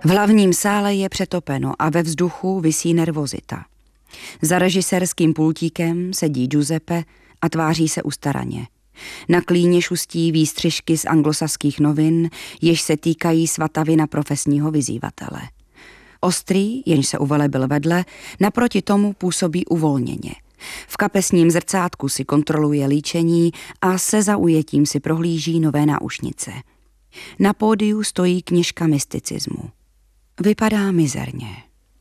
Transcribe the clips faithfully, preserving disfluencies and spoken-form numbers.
V hlavním sále je přetopeno a ve vzduchu visí nervozita. Za režisérským pultíkem sedí Giuseppe a tváří se ustaraně. Na klíně šustí výstřižky z anglosaských novin, jež se týkají svatavina profesního vyzývatele. Ostrý, jenž se uvelebil vedle, naproti tomu působí uvolněně. V kapesním zrcátku si kontroluje líčení a se zaujetím si prohlíží nové náušnice. Na pódiu stojí kněžka mysticismu. Vypadá mizerně.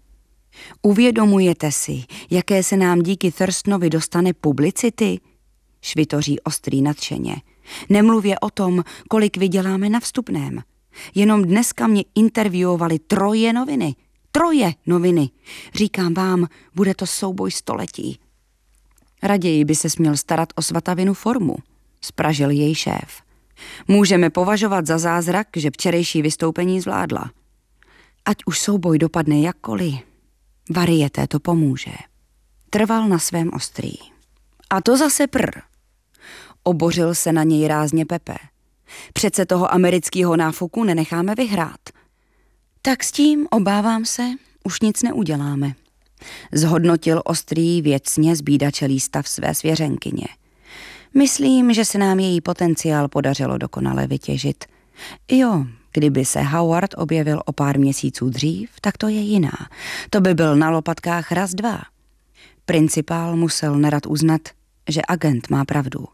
Uvědomujete si, jaké se nám díky Thurstonovi dostane publicity? Švitoří Ostrý nadšeně. Nemluvě o tom, kolik vyděláme na vstupném. Jenom dneska mě interviewovali troje noviny. Troje noviny. Říkám vám, bude to souboj století. Raději by se směl starat o svatavinu formu, spražil její šéf. Můžeme považovat za zázrak, že včerejší vystoupení zvládla. Ať už souboj dopadne jakkoliv, Varieté to pomůže. Trval na svém Ostrý. A to zase prr. Obořil se na něj rázně Pepe. Přece toho amerického náfuku nenecháme vyhrát. Tak s tím, obávám se, už nic neuděláme. Zhodnotil Ostrý věcně zbídačelý stav své svěřenkyně. Myslím, že se nám její potenciál podařilo dokonale vytěžit. Jo, kdyby se Howard objevil o pár měsíců dřív, tak to je jiná. To by byl na lopatkách raz dva. Principál musel nerad uznat, že agent má pravdu.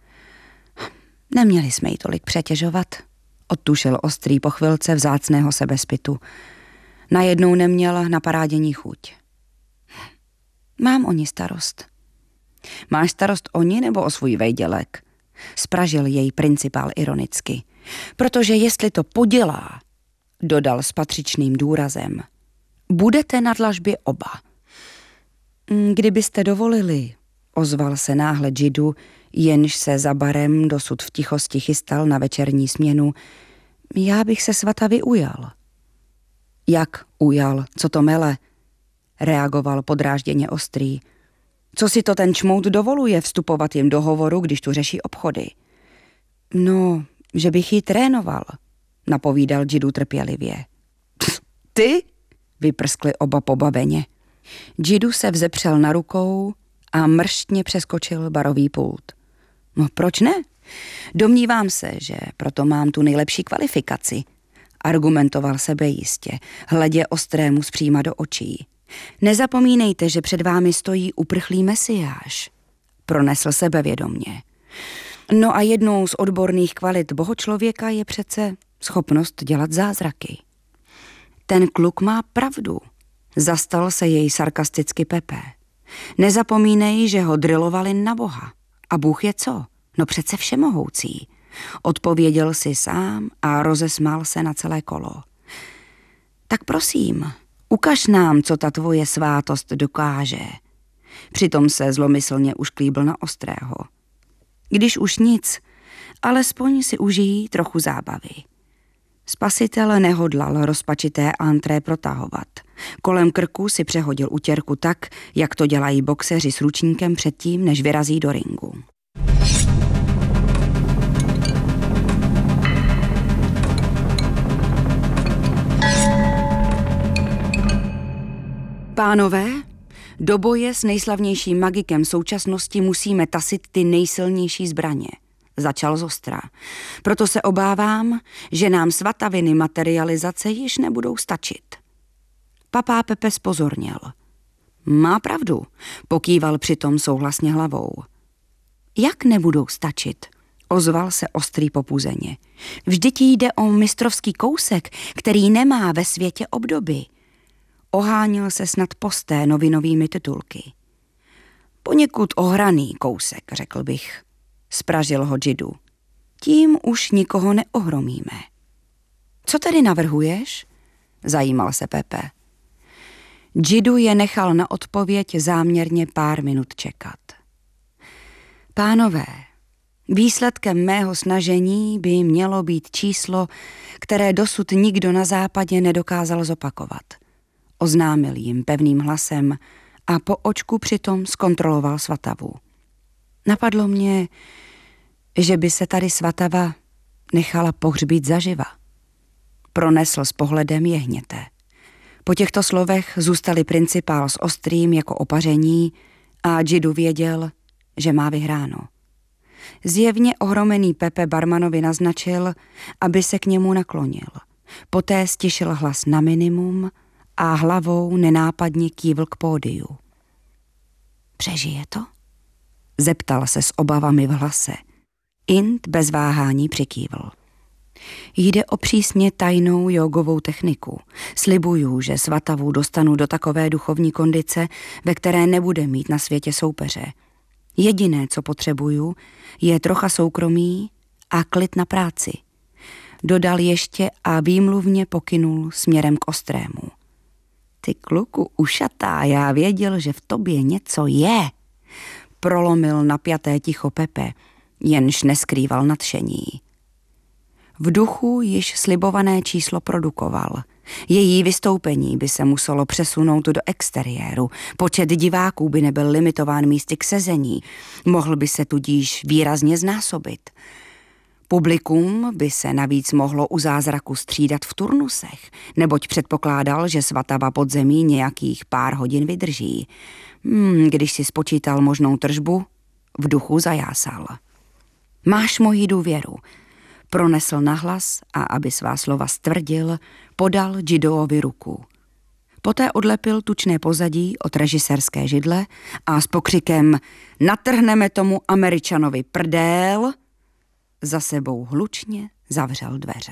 Neměli jsme jí tolik přetěžovat, odtušil Ostrý po chvilce vzácného sebezpytu. Najednou neměl na parádění chuť. Mám o ní starost. Máš starost o ní nebo o svůj vejdělek? Spražil jej principál ironicky. Protože jestli to podělá, dodal s patřičným důrazem, budete na dlažbě oba. Kdybyste dovolili, ozval se náhle Gidu, jenž se za barem dosud v tichosti chystal na večerní směnu, já bych se svatavy ujal. Jak ujal, co to mele? Reagoval podrážděně Ostrý. Co si to ten čmout dovoluje vstupovat jim do hovoru, když tu řeší obchody? No, že bych ji trénoval, napovídal Gidu trpělivě. Ty? Vyprskli oba pobaveně. Gidu se vzepřel na rukou a mrštně přeskočil barový pult. No proč ne? Domnívám se, že proto mám tu nejlepší kvalifikaci, argumentoval sebejistě, hledě Ostrému zpříma do očí. Nezapomínejte, že před vámi stojí uprchlý mesiáš, pronesl sebevědomně. No a jednou z odborných kvalit bohočlověka je přece schopnost dělat zázraky. Ten kluk má pravdu, zastal se jej sarkasticky Pepe. Nezapomínej, že ho drilovali na Boha. A Bůh je co? No přece všemohoucí. Odpověděl si sám a rozesmál se na celé kolo. Tak prosím, ukaž nám, co ta tvoje svátost dokáže. Přitom se zlomyslně ušklíbil na Ostrého. Když už nic, alespoň si užijí trochu zábavy. Spasitel nehodlal rozpačité antré protahovat. Kolem krku si přehodil utěrku tak, jak to dělají boxeři s ručníkem předtím, než vyrazí do ringu. Pánové, do boje s nejslavnějším magikem současnosti musíme tasit ty nejsilnější zbraně, začal zostra. Proto se obávám, že nám svataviny materializace již nebudou stačit. Papá Pepe zpozorněl. Má pravdu, pokýval přitom souhlasně hlavou. Jak nebudou stačit? Ozval se Ostrý popuzeně. Vždyť jde o mistrovský kousek, který nemá ve světě obdoby. Ohánil se snad posté novinovými titulky. Poněkud ohraný kousek, řekl bych, spražil ho Gidu. Tím už nikoho neohromíme. Co tedy navrhuješ? Zajímal se Pepe. Gidu je nechal na odpověď záměrně pár minut čekat. Pánové, výsledkem mého snažení by mělo být číslo, které dosud nikdo na západě nedokázal zopakovat. Oznámil jim pevným hlasem a po očku přitom zkontroloval svatavu. Napadlo mě, že by se tady svatava nechala pohřbít zaživa. Pronesl s pohledem jehněte. Po těchto slovech zůstali principál s Ostrým jako opaření a Džidu věděl, že má vyhráno. Zjevně ohromený Pepe barmanovi naznačil, aby se k němu naklonil. Poté stišil hlas na minimum a hlavou nenápadně kývl k pódiu. Přežije to? Zeptal se s obavami v hlase. Int bez váhání přikývl. Jde o přísně tajnou jogovou techniku. Slibuju, že Svatavu dostanu do takové duchovní kondice, ve které nebude mít na světě soupeře. Jediné, co potřebuju, je trocha soukromí a klid na práci. Dodal ještě a výmluvně pokynul směrem k Ostrému. Ty kluku ušatá, já věděl, že v tobě něco je. Prolomil napjaté ticho Pepe, jenž neskrýval nadšení. V duchu již slibované číslo produkoval. Její vystoupení by se muselo přesunout do exteriéru. Počet diváků by nebyl limitován místy k sezení. Mohl by se tudíž výrazně znásobit. Publikum by se navíc mohlo u zázraku střídat v turnusech, neboť předpokládal, že Svatava pod zemí nějakých pár hodin vydrží. Hmm, když si spočítal možnou tržbu, v duchu zajásal. Máš moji důvěru. Pronesl nahlas a aby svá slova stvrdil, podal Džidoovi ruku. Poté odlepil tučné pozadí od režisérské židle a s pokřikem natrhneme tomu Američanovi prdél za sebou hlučně zavřel dveře.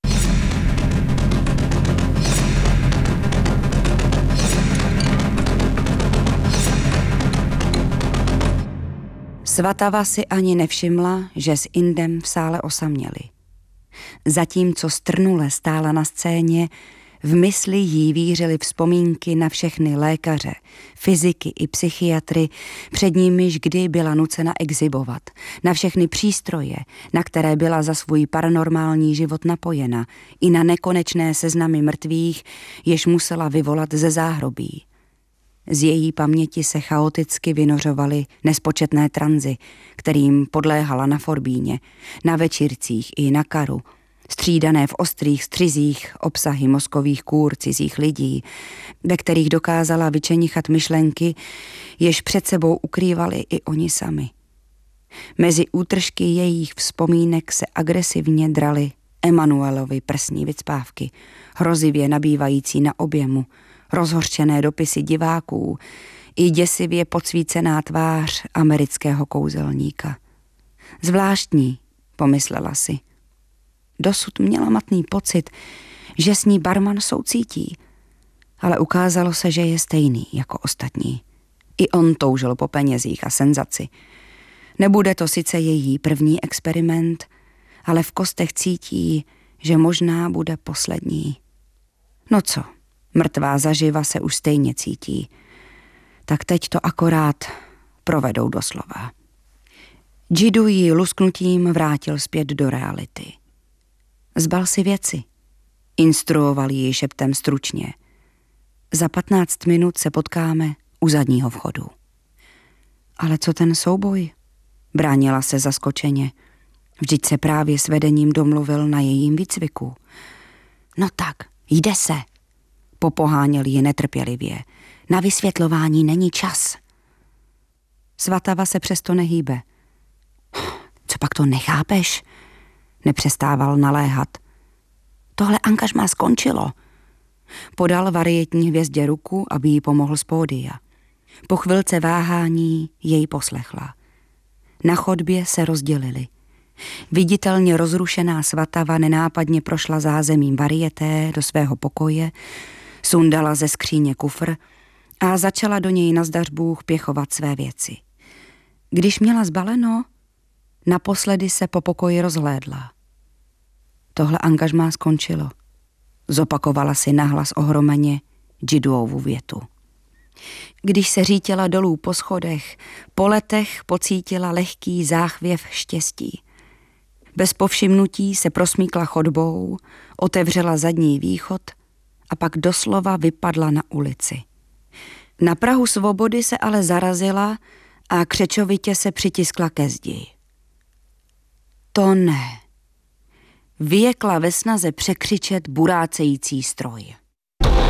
Svatava si ani nevšimla, že s Indem v sále osaměli. Zatímco strnule stála na scéně, v mysli jí vířily vzpomínky na všechny lékaře, fyziky i psychiatry, před nimiž kdy byla nucena exhibovat, na všechny přístroje, na které byla za svůj paranormální život napojena, i na nekonečné seznamy mrtvých, jež musela vyvolat ze záhrobí. Z její paměti se chaoticky vynořovaly nespočetné tranzy, kterým podléhala na Forbíně, na večírcích i na Karu, střídané v ostrých střizích obsahy mozkových kůr cizích lidí, ve kterých dokázala vyčenichat myšlenky, jež před sebou ukrývali i oni sami. Mezi útržky jejich vzpomínek se agresivně draly Emanuelovy prsní vycpávky, hrozivě nabývající na objemu, rozhořčené dopisy diváků i děsivě podsvícená tvář amerického kouzelníka. Zvláštní, pomyslela si. Dosud měla matný pocit, že s ní barman soucítí, ale ukázalo se, že je stejný jako ostatní. I on toužil po penězích a senzaci. Nebude to sice její první experiment, ale v kostech cítí, že možná bude poslední. No co, mrtvá zaživa se už stejně cítí. Tak teď to akorát provedou doslova. Džidu ji lusknutím vrátil zpět do reality. Zbal si věci. Instruoval ji šeptem stručně. Za patnáct minut se potkáme u zadního vchodu. Ale co ten souboj? Bránila se zaskočeně. Vždyť se právě s vedením domluvil na jejím výcviku. No tak, jde se. Popoháněl ji netrpělivě. Na vysvětlování není čas. Svatava se přesto nehýbe. Co pak to nechápeš? Nepřestával naléhat. Tohle angažmá skončilo. Podal varietní hvězdě ruku, aby jí pomohl z pódia. Po chvilce váhání jej poslechla. Na chodbě se rozdělili. Viditelně rozrušená Svatava nenápadně prošla zázemím varieté do svého pokoje, sundala ze skříně kufr a začala do něj nazdař Bůh pěchovat své věci. Když měla zbaleno, naposledy se po pokoji rozhlédla. Tohle angažmá skončilo. Zopakovala si nahlas ohromeně Džiduovu větu. Když se řítila dolů po schodech, po letech pocítila lehký záchvěv štěstí. Bez povšimnutí se prosmíkla chodbou, otevřela zadní východ a pak doslova vypadla na ulici. Na prahu svobody se ale zarazila a křečovitě se přitiskla ke zdi. To ne. Vyjekla ve snaze překřičet burácející stroj.